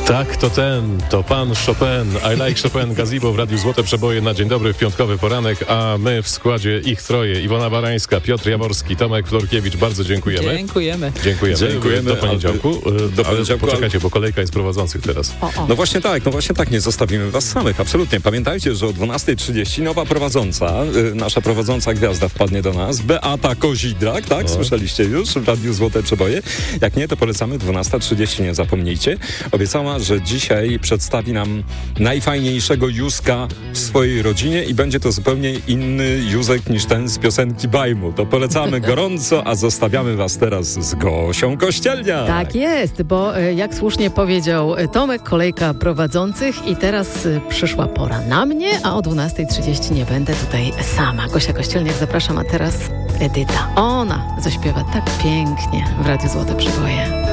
Tak, to pan Chopin. I like Chopin, Gazebo w Radiu Złote Przeboje na dzień dobry w piątkowy poranek, a my w składzie ich troje: Iwona Barańska, Piotr Jaworski, Tomek Florkiewicz. Bardzo dziękujemy. Dziękujemy. Do poniedziałku. Poczekajcie, bo kolejka jest prowadzących teraz. No właśnie tak, nie zostawimy was samych, absolutnie. Pamiętajcie, że o 12:30 nowa prowadząca, nasza prowadząca gwiazda wpadnie do nas, Beata Kozidrak, tak? Słyszeliście już w Radiu Złote Przeboje? Jak nie, to polecamy 12:30, nie zapomnijcie. Obiecała, że dzisiaj przedstawi nam najfajniejszego Józka w swojej rodzinie i będzie to zupełnie inny Józek niż ten z piosenki Bajmu. To polecamy gorąco, a zostawiamy was teraz z Gosią Kościelniak. Tak jest, bo jak słusznie powiedział Tomek, kolejka prowadzących i teraz przyszła pora na mnie, a o 12:30 nie będę tutaj sama. Gosia Kościelniak, zapraszam, a teraz Edyta. Ona zaśpiewa tak pięknie w Radiu Złote Przeboje.